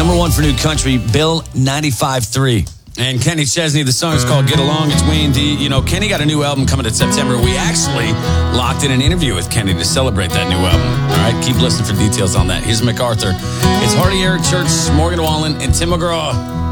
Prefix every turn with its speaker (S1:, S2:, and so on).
S1: Number one for new country, Bill 95.3. And Kenny Chesney, the song is called Get Along. It's Wayne D. You know, Kenny got a new album coming in September. We actually locked in an interview with Kenny to celebrate that new album. All right, keep listening for details on that. Here's MacArthur. It's Hardy, Eric Church, Morgan Wallen, and Tim McGraw.